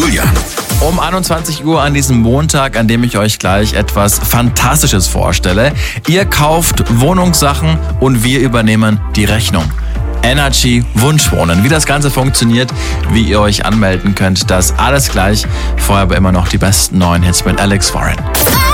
Julian. Um 21 Uhr an diesem Montag, an dem ich euch gleich etwas Fantastisches vorstelle. Ihr kauft Wohnungssachen und wir übernehmen die Rechnung. Energy Wunschwohnen. Wie das Ganze funktioniert, wie ihr euch anmelden könnt, das alles gleich. Vorher aber immer noch die besten neuen Hits mit Alex Warren.